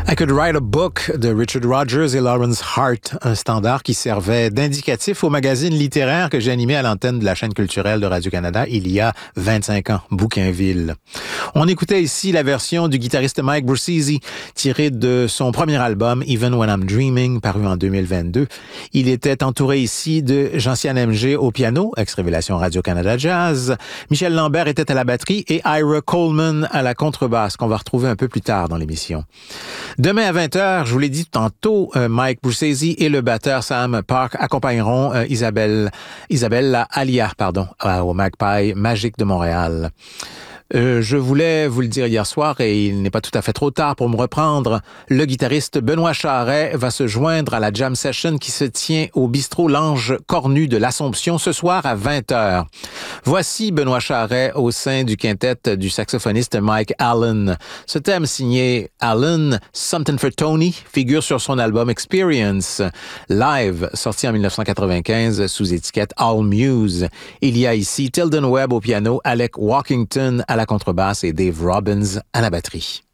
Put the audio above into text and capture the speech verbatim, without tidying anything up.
I Could Write a Book de Richard Rogers et Lawrence Hart, un standard qui servait d'indicatif au magazine littéraire que j'ai animé à l'antenne de la chaîne culturelle de Radio-Canada il y a vingt-cinq ans, Bouquinville. On écoutait ici la version du guitariste Mike Brucesi, tirée de son premier album Even When I'm Dreaming, paru en deux mille vingt-deux. Il était entouré ici de Jean-Sian M G au piano, ex-révélation Radio-Canada Jazz. Michel Lambert était à la batterie et Ira Coleman à la contrebasse, qu'on va retrouver un peu plus tard dans l'émission. Demain à vingt heures, je vous l'ai dit tantôt, euh, Mike Brucesi et le batteur Sam Park accompagneront euh, Isabelle, Isabelle Alia, pardon, euh, au Magpie Magique de Montréal. Euh, je voulais vous le dire hier soir et il n'est pas tout à fait trop tard pour me reprendre. Le guitariste Benoît Charret va se joindre à la jam session qui se tient au bistrot L'Ange Cornu de l'Assomption ce soir à vingt heures. Voici Benoît Charret au sein du quintet du saxophoniste Mike Allen. Ce thème signé Allen, Something for Tony, figure sur son album Experience, live, sorti en dix-neuf cent quatre-vingt-quinze sous étiquette All Muse. Il y a ici Tilden Webb au piano, Alec Walkington à la contrebasse et Dave Robbins à la batterie.